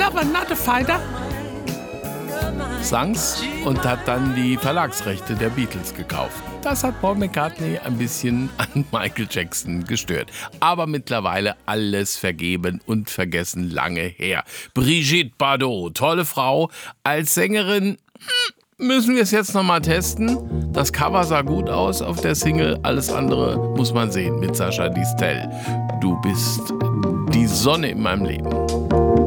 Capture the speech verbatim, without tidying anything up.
lover, not a fighter. Sang's und hat dann die Verlagsrechte der Beatles gekauft. Das hat Paul McCartney ein bisschen an Michael Jackson gestört. Aber mittlerweile alles vergeben und vergessen, lange her. Brigitte Bardot, tolle Frau. Als Sängerin müssen wir es jetzt nochmal testen. Das Cover sah gut aus auf der Single. Alles andere muss man sehen mit Sascha Distel. Du bist die Sonne in meinem Leben.